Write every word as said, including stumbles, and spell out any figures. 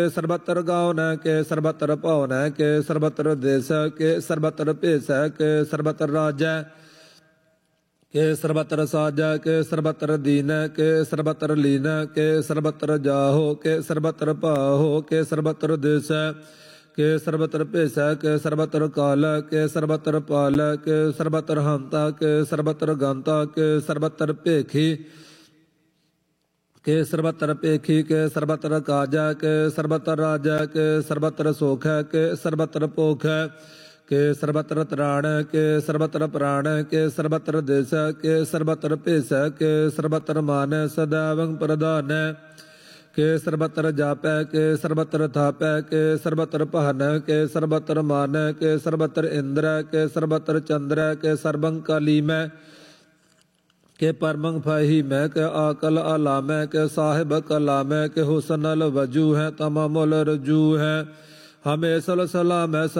ਸਰਬਤਰ gown ਕੇ ਸਰਬਤਰ ਭਉਨ ਕੇ ਸਰਬਤਰ ਦੇਸ ਕੇ ਸਰਬਤਰ ਭੇਸ ਕੇ ਸਰਬਤਰ ਰਾਜੈ के सर्वत्र साजा के सर्वत्र दीन के सर्वत्र लीन के सर्वत्र जाहो के सर्वत्र पाहो के सर्वत्र देश के सर्वत्र भेष के सर्वत्र काल के सर्वत्र पाल के सर्वत्र हंता के सर्वत्र गंता के सर्वत्र भेखी के सर्वत्र पेखी के सर्वत्र काजा के सर्वत्र राजा के सर्वत्र सोख के सर्वत्र पोख के सर्वत्र त्राण के सर्वत्र प्राण के सर्वत्र देश के सर्वत्र भेष के सर्वत्र मान सदैवं प्रदान के सर्वत्र जाप के सर्वत्र थाप के सर्वत्र पहन के सर्वत्र मान के सर्वत्र इंद्र के सर्वत्र चंद्र के सर्वं काली में के परमंग फही में के आकल आलाम के साहिब कलाम के हुसन अल वजू है तमामुल रजू है हमें सल सलाम